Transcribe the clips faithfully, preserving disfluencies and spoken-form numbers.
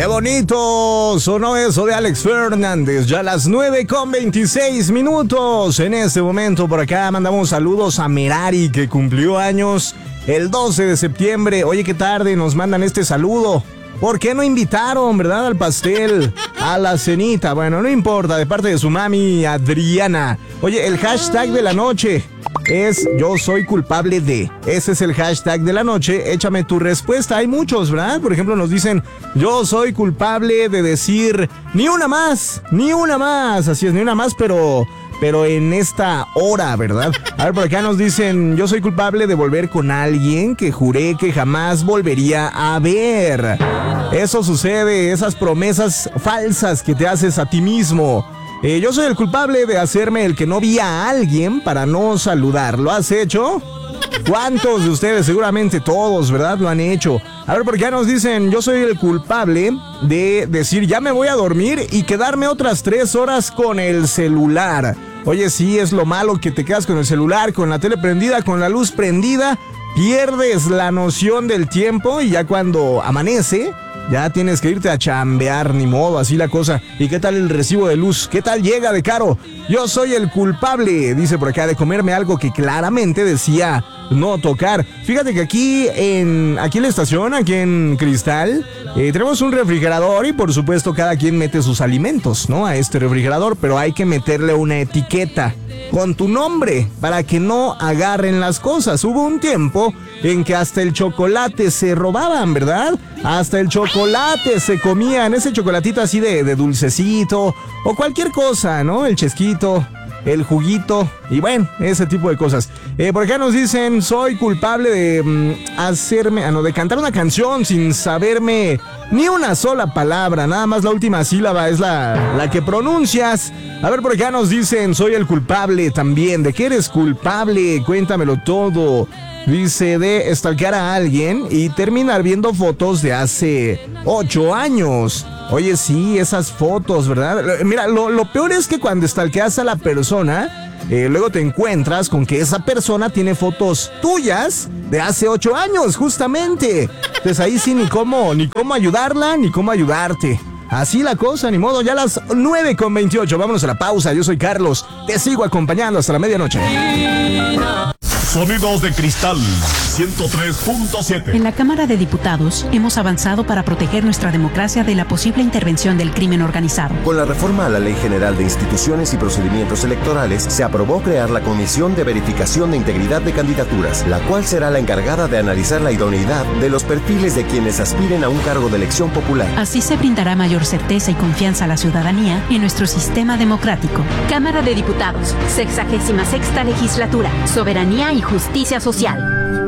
Qué bonito sonó eso de Alex Fernández. Ya a las nueve con veintiséis minutos. En este momento por acá mandamos saludos a Merari, que cumplió años el doce de septiembre. Oye, qué tarde nos mandan este saludo. ¿Por qué no invitaron, verdad, al pastel, a la cenita? Bueno, no importa, de parte de su mami Adriana. Oye, el hashtag de la noche es yo soy culpable de. Ese es el hashtag de la noche. Échame tu respuesta. Hay muchos, ¿verdad? Por ejemplo, nos dicen yo soy culpable de decir ni una más, ni una más. Así es, ni una más, pero... pero en esta hora, ¿verdad? A ver, por acá nos dicen, yo soy culpable de volver con alguien que juré que jamás volvería a ver. Eso sucede, esas promesas falsas que te haces a ti mismo. Eh, yo soy el culpable de hacerme el que no vi a alguien para no saludar. ¿Lo has hecho? ¿Cuántos de ustedes? Seguramente todos, ¿verdad? Lo han hecho. A ver, por acá nos dicen, yo soy el culpable de decir, ya me voy a dormir y quedarme otras tres horas con el celular. Oye, sí, es lo malo que te quedas con el celular, con la tele prendida, con la luz prendida, pierdes la noción del tiempo y ya cuando amanece, ya tienes que irte a chambear, ni modo, así la cosa. ¿Y qué tal el recibo de luz? ¿Qué tal llega de caro? Yo soy el culpable, dice por acá, de comerme algo que claramente decía no tocar. Fíjate que aquí en, aquí en la estación, aquí en Cristal, eh, tenemos un refrigerador y por supuesto cada quien mete sus alimentos, ¿no? A este refrigerador, pero hay que meterle una etiqueta con tu nombre para que no agarren las cosas. Hubo un tiempo en que hasta el chocolate se robaban, ¿verdad? Hasta el chocolate se comían, ese chocolatito así de, de dulcecito o cualquier cosa, ¿no? El chesquito, el juguito y bueno, ese tipo de cosas. Eh, por acá nos dicen, soy culpable de mm, hacerme, ah, no, de cantar una canción sin saberme ni una sola palabra, nada más la última sílaba es la, la que pronuncias. A ver, por acá nos dicen, soy el culpable también. ¿De qué eres culpable? Cuéntamelo todo. Dice, de stalkear a alguien y terminar viendo fotos de hace ocho años. Oye, sí, esas fotos, ¿verdad? Mira, lo, lo peor es que cuando stalkeas a la persona, eh, luego te encuentras con que esa persona tiene fotos tuyas de hace ocho años, justamente. Entonces ahí sí ni cómo, ni cómo ayudarla, ni cómo ayudarte. Así la cosa, ni modo, ya a las nueve con veintiocho, vámonos a la pausa. Yo soy Carlos, te sigo acompañando hasta la medianoche. Sonidos de Cristal ciento tres punto siete. En la Cámara de Diputados hemos avanzado para proteger nuestra democracia de la posible intervención del crimen organizado. Con la reforma a la Ley General de Instituciones y Procedimientos Electorales, se aprobó crear la Comisión de Verificación de Integridad de Candidaturas, la cual será la encargada de analizar la idoneidad de los perfiles de quienes aspiren a un cargo de elección popular. Así se brindará mayor certeza y confianza a la ciudadanía en nuestro sistema democrático. Cámara de Diputados, sexagésima sexta legislatura, soberanía y justicia social.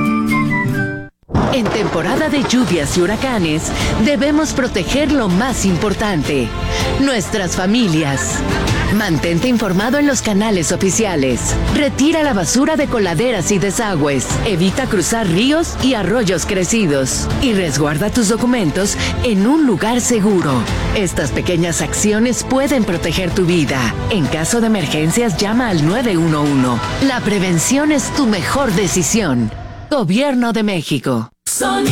En temporada de lluvias y huracanes, debemos proteger lo más importante, nuestras familias. Mantente informado en los canales oficiales. Retira la basura de coladeras y desagües. Evita cruzar ríos y arroyos crecidos. Y resguarda tus documentos en un lugar seguro. Estas pequeñas acciones pueden proteger tu vida. En caso de emergencias, llama al nueve uno uno. La prevención es tu mejor decisión. Gobierno de México. Sonidos